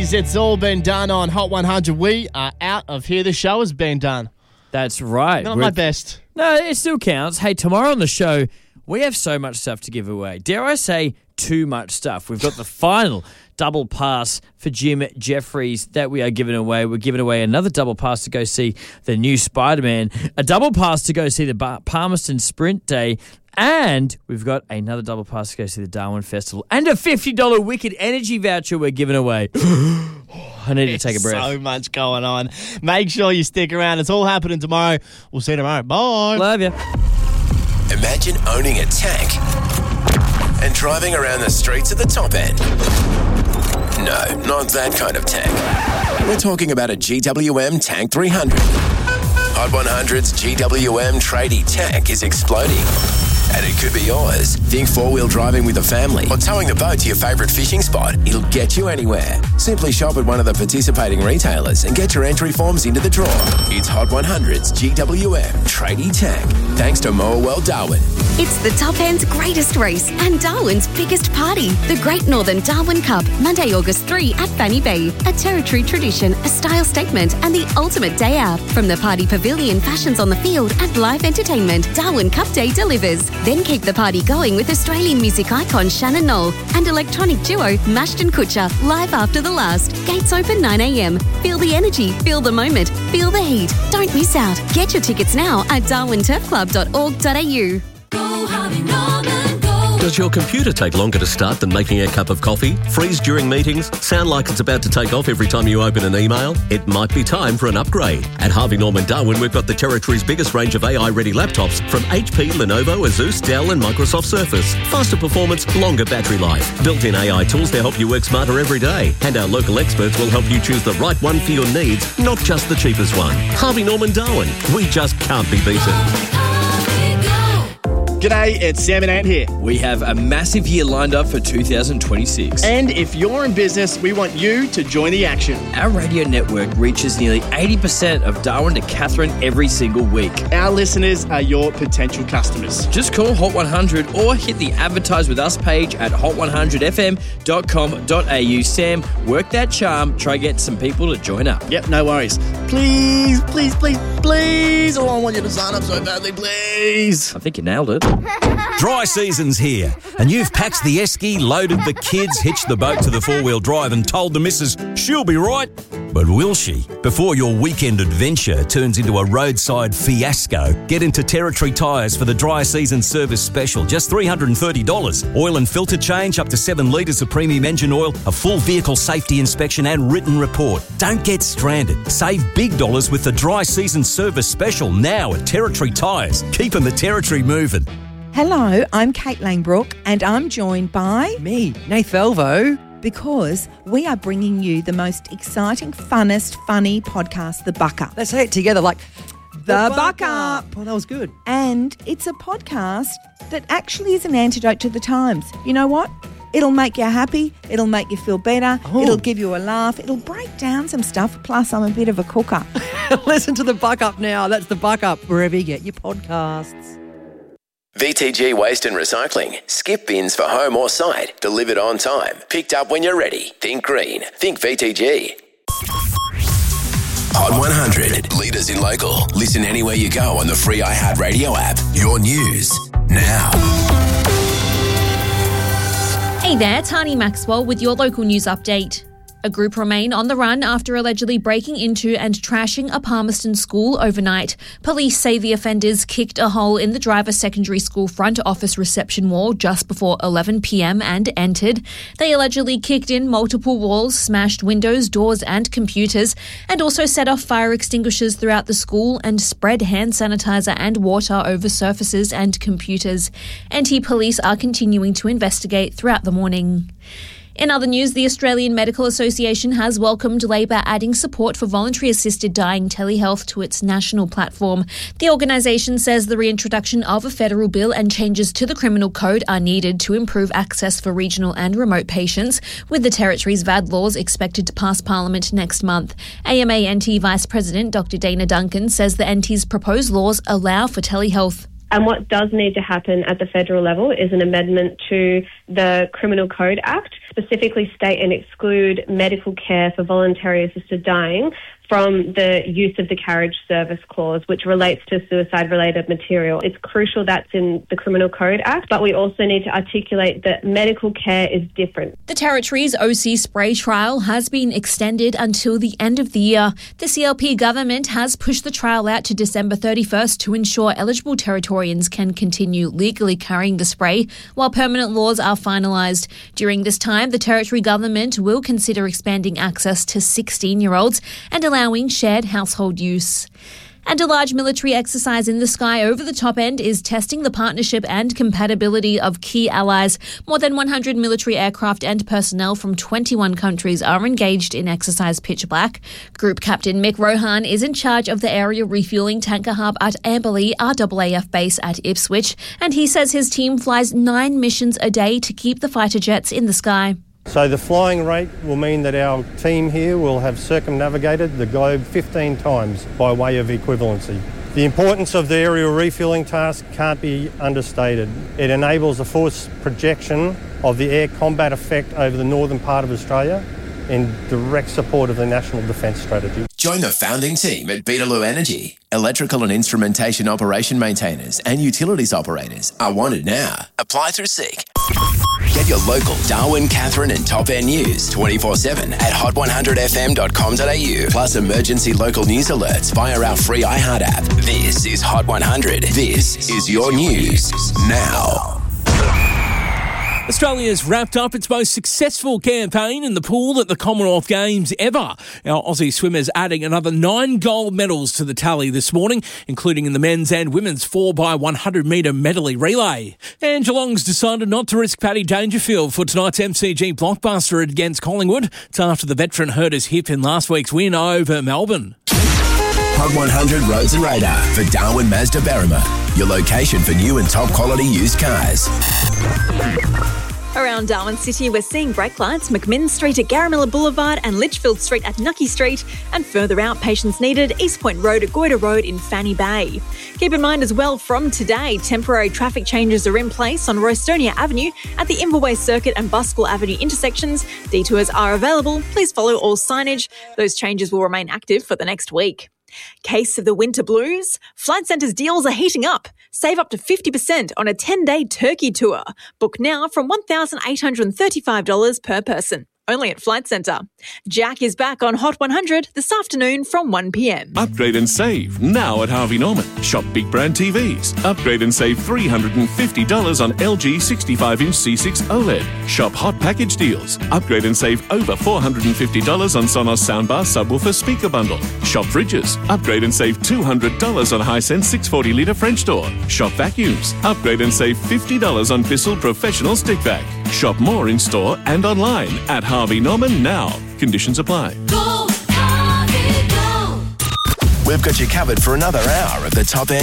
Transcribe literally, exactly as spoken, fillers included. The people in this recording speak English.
It's all been done on Hot one hundred. We are out of here. The show has been done. That's right. Not We're- my best. No, it still counts. Hey, tomorrow on the show, we have so much stuff to give away. Dare I say, too much stuff. We've got the final double pass for Jim Jeffries that we are giving away. We're giving away another double pass to go see the new Spider-Man, a double pass to go see the Bar- Palmerston Sprint Day, and we've got another double pass to go see the Darwin Festival, and a fifty dollars Wicked Energy voucher we're giving away. I need to take a breath. So much going on. Make sure you stick around. It's all happening tomorrow. We'll see you tomorrow. Bye. Love you. Imagine owning a tank and driving around the streets at the top end. No, not that kind of tank. We're talking about a G W M Tank three hundred. Hot one hundred's G W M tradie tank is exploding. And it could be yours. Think four-wheel driving with a family or towing the boat to your favourite fishing spot. It'll get you anywhere. Simply shop at one of the participating retailers and get your entry forms into the draw. It's Hot one hundred's G W M Tradie Tank. Thanks to Moa World Darwin. It's the Top End's greatest race and Darwin's biggest party. The Great Northern Darwin Cup, Monday, August third at Fanny Bay. A territory tradition, a style statement and the ultimate day out. From the party pavilion, fashions on the field and live entertainment, Darwin Cup Day delivers. Then keep the party going with Australian music icon Shannon Knoll and electronic duo Mashton Kutcher live after the last. Gates open nine a.m. Feel the energy, feel the moment, feel the heat. Don't miss out. Get your tickets now at darwin turf club dot org dot a u. Go, Harvey Norman, go. Does your computer take longer to start than making a cup of coffee? Freeze during meetings? Sound like it's about to take off every time you open an email? It might be time for an upgrade. At Harvey Norman Darwin, we've got the territory's biggest range of A I-ready laptops from H P, Lenovo, Asus, Dell and Microsoft Surface. Faster performance, longer battery life. Built-in A I tools to help you work smarter every day. And our local experts will help you choose the right one for your needs, not just the cheapest one. Harvey Norman Darwin. We just can't be beaten. G'day, it's Sam and Ant here. We have a massive year lined up for two thousand twenty-six. And if you're in business, we want you to join the action. Our radio network reaches nearly eighty percent of Darwin to Katherine every single week. Our listeners are your potential customers. Just call Hot one hundred or hit the Advertise With Us page at hot one hundred f m dot com dot a u. Sam, work that charm. Try get some people to join up. Yep, no worries. Please, please, please, please. Oh, I want you to sign up so badly, please. I think you nailed it. Dry season's here, and you've packed the esky, loaded the kids, hitched the boat to the four-wheel drive and told the missus she'll be right. But will she? Before your weekend adventure turns into a roadside fiasco, get into Territory Tyres for the dry season service special. Just three hundred thirty dollars. Oil and filter change, up to seven litres of premium engine oil, a full vehicle safety inspection and written report. Don't get stranded. Save big dollars with the dry season service special now at Territory Tyres. Keeping the Territory moving. Hello, I'm Kate Langbrook and I'm joined by... Me, Nath Velvo. Because we are bringing you the most exciting, funnest, funny podcast, The Buck Up. Let's say it together like... The, the Buck Up. Oh, that was good. And it's a podcast that actually is an antidote to the times. You know what? It'll make you happy. It'll make you feel better. Oh. It'll give you a laugh. It'll break down some stuff. Plus, I'm a bit of a cooker. Listen to The Buck Up now. That's The Buck Up, wherever you get your podcasts. V T G Waste and Recycling. Skip bins for home or site. Delivered on time. Picked up when you're ready. Think green. Think V T G. Hot one hundred. Leaders in local. Listen anywhere you go on the free iHeartRadio app. Your news now. Hey there, Tani Maxwell with your local news update. A group remain on the run after allegedly breaking into and trashing a Palmerston school overnight. Police say the offenders kicked a hole in the Driver Secondary School front office reception wall just before eleven p.m. and entered. They allegedly kicked in multiple walls, smashed windows, doors and computers, and also set off fire extinguishers throughout the school and spread hand sanitizer and water over surfaces and computers. N T police are continuing to investigate throughout the morning. In other news, the Australian Medical Association has welcomed Labor adding support for voluntary-assisted dying telehealth to its national platform. The organisation says the reintroduction of a federal bill and changes to the criminal code are needed to improve access for regional and remote patients, with the territory's V A D laws expected to pass Parliament next month. A M A N T Vice President Doctor Dana Duncan says the N T's proposed laws allow for telehealth. And what does need to happen at the federal level is an amendment to the Criminal Code Act, specifically state and exclude medical care for voluntary assisted dying from the use of the carriage service clause, which relates to suicide-related material. It's crucial that's in the Criminal Code Act, but we also need to articulate that medical care is different. The Territory's O C spray trial has been extended until the end of the year. The C L P government has pushed the trial out to December thirty-first to ensure eligible Territorians can continue legally carrying the spray while permanent laws are finalised. During this time, the Territory government will consider expanding access to sixteen-year-olds and allowing shared household use. And a large military exercise in the sky over the top end is testing the partnership and compatibility of key allies. More than one hundred military aircraft and personnel from twenty-one countries are engaged in Exercise Pitch Black. Group Captain Mick Rohan is in charge of the area refuelling tanker hub at Amberley R A A F base at Ipswich, and he says his team flies nine missions a day to keep the fighter jets in the sky. So the flying rate will mean that our team here will have circumnavigated the globe fifteen times by way of equivalency. The importance of the aerial refuelling task can't be understated. It enables the force projection of the air combat effect over the northern part of Australia in direct support of the National Defence Strategy. Join the founding team at Beetaloo Energy. Electrical and instrumentation operation maintainers and utilities operators are wanted now. Apply through Seek. Get your local Darwin, Catherine and Top End news twenty-four seven at hot one hundred f m dot com dot a u. Plus emergency local news alerts via our free iHeart app. This is Hot one hundred. This is your news now. Australia's wrapped up its most successful campaign in the pool at the Commonwealth Games ever. Our Aussie swimmers adding another nine gold medals to the tally this morning, including in the men's and women's four by one hundred metre medley relay. And Geelong's decided not to risk Paddy Dangerfield for tonight's M C G blockbuster against Collingwood. It's after the veteran hurt his hip in last week's win over Melbourne. Hot one hundred Roads and Radar for Darwin Mazda Berrima, your location for new and top quality used cars. Around Darwin City, we're seeing brake lights, McMinn Street at Garramilla Boulevard and Litchfield Street at Nucky Street, and further out, patience needed, East Point Road at Goyder Road in Fanny Bay. Keep in mind as well, from today, temporary traffic changes are in place on Rostonia Avenue at the Inverway Circuit and Buskell Avenue intersections. Detours are available. Please follow all signage. Those changes will remain active for the next week. Case of the winter blues? Flight Centre's deals are heating up. Save up to fifty percent on a ten-day Turkey tour. Book now from one thousand eight hundred thirty-five dollars per person. Only at Flight Centre. Jack is back on Hot one hundred this afternoon from one p m. Upgrade and save now at Harvey Norman. Shop big brand T Vs. Upgrade and save three hundred fifty dollars on L G sixty-five inch C six OLED. Shop hot package deals. Upgrade and save over four hundred fifty dollars on Sonos soundbar subwoofer speaker bundle. Shop fridges. Upgrade and save two hundred dollars on Hisense six hundred forty litre French door. Shop vacuums. Upgrade and save fifty dollars on Bissell Professional Stick Vac. Shop more in store and online at Harvey Norman now. Conditions apply. Go, Harvey, go. We've got you covered for another hour of the Top End